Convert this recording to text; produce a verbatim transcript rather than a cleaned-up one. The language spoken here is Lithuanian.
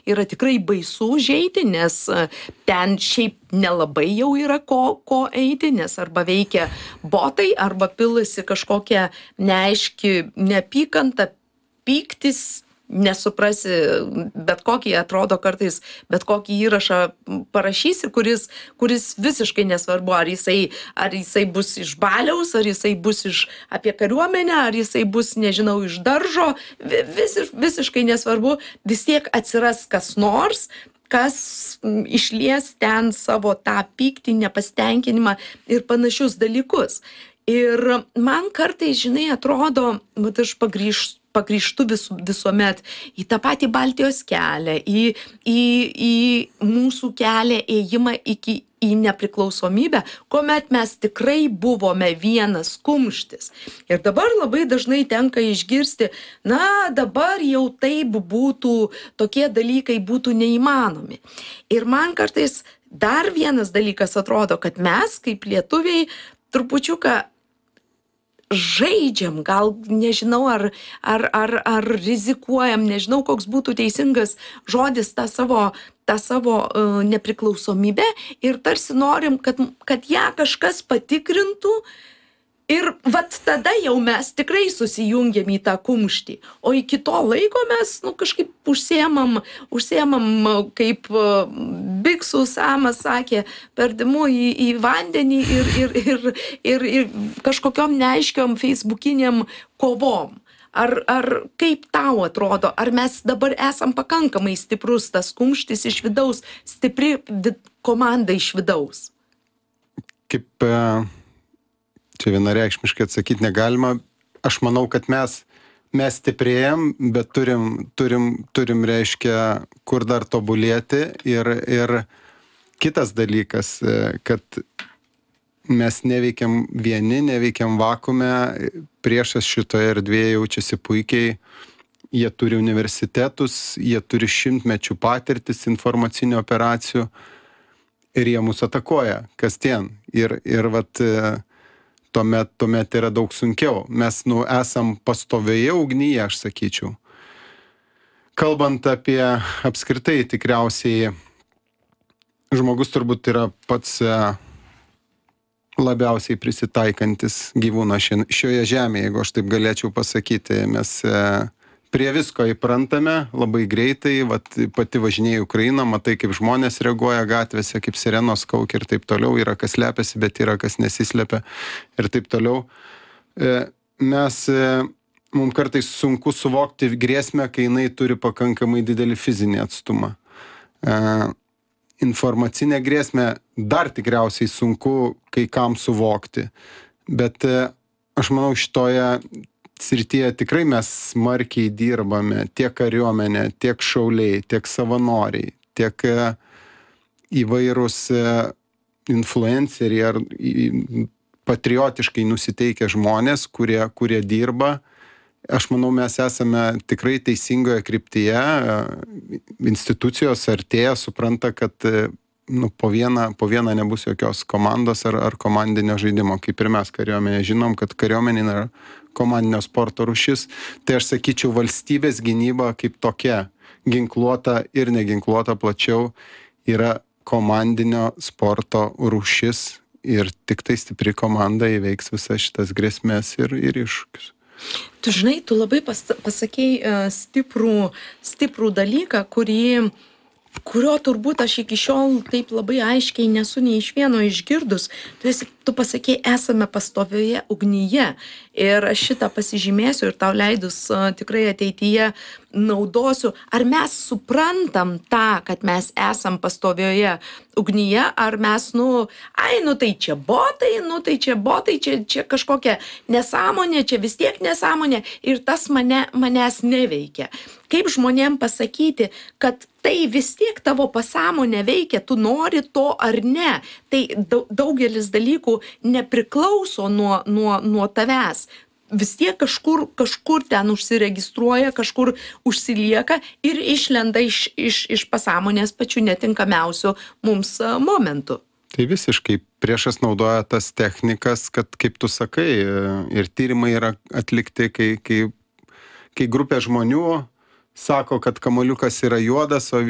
yra tikrai baisu užeiti, nes ten šiaip nelabai jau yra ko, ko eiti, nes arba veikia botai, arba pilasi kažkokia neaiški neapykanta, pyktis, nesuprasi, bet kokį, atrodo kartais, bet kokį įrašą parašysi, kuris, kuris visiškai nesvarbu, ar jisai, ar jisai bus iš baliaus, ar jisai bus iš apie kariuomenę, ar jisai bus, nežinau, iš daržo, vis, visiškai nesvarbu, vis tiek atsiras kas nors, kas išlies ten savo tą pyktį, nepasitenkinimą ir panašius dalykus. Ir man kartais, žinai, atrodo, vat aš pagrįžtu, pagrįžtu vis, visuomet į tą patį Baltijos kelią, į, į, į mūsų kelią ėjimą iki į nepriklausomybę, kuomet mes tikrai buvome vienas kumštis. Ir dabar labai dažnai tenka išgirsti, na, dabar jau taip būtų, tokie dalykai būtų neįmanomi. Ir man kartais dar vienas dalykas atrodo, kad mes, kaip lietuviai, trupučiuką žaidžiam, gal nežinau, ar, ar, ar, ar rizikuojam, nežinau, koks būtų teisingas žodis tą savo, tą savo uh, nepriklausomybę ir tarsi norim, kad, kad ją kažkas patikrintų ir vat tada jau mes tikrai susijungiam į tą kumštį. O iki to laiko mes, nu, kažkaip užsiemam, užsiemam, kaip uh, Biksų Samas sakė, perdimu į, į vandenį ir, ir, ir, ir, ir kažkokiom neaiškiom feisbukiniam kovom. Ar, ar kaip tau atrodo, ar mes dabar esam pakankamai stiprus tas kumštis iš vidaus, stipri vid, komanda iš vidaus? Kaip... Uh... Čia vienareikšmiškai atsakyti negalima. Aš manau, kad mes, mes stiprėjam, bet turim, turim, turim reiškia, kur dar tobulėti. Ir, ir kitas dalykas, kad mes neveikiam vieni, neveikiam vakume, priešas šitoje erdvėje jaučiasi puikiai. Jie turi universitetus, jie turi šimtmečių patirtis informacinių operacijų ir jie mus atakuoja kasdien. Ir, ir vat... Tuomet, tuomet yra daug sunkiau. Mes, nu, esam pastovioje ugnyje, aš sakyčiau. Kalbant apie apskritai, tikriausiai žmogus turbūt yra pats labiausiai prisitaikantis gyvūnas šioje žemėje, jeigu aš taip galėčiau pasakyti. Mes prie visko įprantame labai greitai, vat, pati važinėjai Ukrainą, matai, kaip žmonės reaguoja gatvėse, kaip sirenos kaukia ir taip toliau, yra kas slepiasi, bet yra kas nesislepia ir taip toliau. Mes, mums kartais sunku suvokti grėsmę, kai jinai turi pakankamai didelį fizinį atstumą. Informacinę grėsmę dar tikriausiai sunku kai kam suvokti, bet aš manau, šitoje srityje tikrai mes smarkiai dirbame, tiek kariuomenė, tiek šauliai, tiek savanoriai, tiek įvairūs influenceriai ar patriotiškai nusiteikę žmonės, kurie, kurie dirba. Aš manau, mes esame tikrai teisingoje kryptyje. Institucijos artėja, supranta, kad nu, po vieną, po vieną nebus jokios komandos ar, ar komandinio žaidimo. Kaip ir mes kariuomenė žinom, kad kariuomenė yra komandinio sporto rūšis. Tai aš sakyčiau, valstybės gynyba kaip tokia, ginkluota ir neginkluota plačiau, yra komandinio sporto rūšis ir tik tai stipri komanda įveiks visas šitas grėsmės ir, ir iššūkius. Tu žinai, tu labai pas, pasakei uh, stiprų, stiprų dalyką, kurį kurio turbūt aš iki šiol taip labai aiškiai nesu nei iš vieno išgirdus. Tu, esi, tu pasakei, esame pastovioje ugnyje ir aš šitą pasižymėsiu ir tau leidus uh, tikrai ateityje naudosiu. Ar mes suprantam tą, kad mes esam pastovioje ugnyje, ar mes, nu, ai, nu tai čia botai, nu tai čia botai, čia, čia kažkokia nesąmonė, čia vis tiek nesąmonė ir tas mane, manęs neveikia. Kaip žmonėm pasakyti, kad tai vis tiek tavo pasąmonė veikia, tu nori to ar ne. Tai daugelis dalykų nepriklauso nuo, nuo, nuo tavęs. Vis tiek kažkur, kažkur ten užsiregistruoja, kažkur užsilieka ir išlenda iš, iš, iš pasąmonės pačių netinkamiausių mums momentų. Tai visiškai priešas naudoja tas technikas, kad, kaip tu sakai, ir tyrimai yra atlikti, kai, kai, kai grupė žmonių sako, kad kamuoliukas yra juodas, o